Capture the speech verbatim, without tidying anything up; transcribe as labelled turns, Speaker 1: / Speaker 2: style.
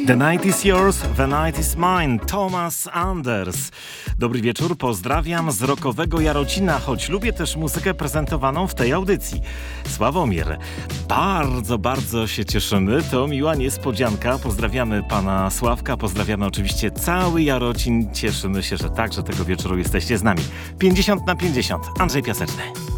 Speaker 1: The night is yours, the night is mine. Thomas Anders. Dobry wieczór, pozdrawiam z rockowego Jarocina, choć lubię też muzykę prezentowaną w tej audycji. Sławomir, bardzo, bardzo się cieszymy, to miła niespodzianka. Pozdrawiamy pana Sławka, pozdrawiamy oczywiście cały Jarocin. Cieszymy się, że także tego wieczoru jesteście z nami. pięćdziesiąt na pięćdziesiąt. Andrzej Piaseczny.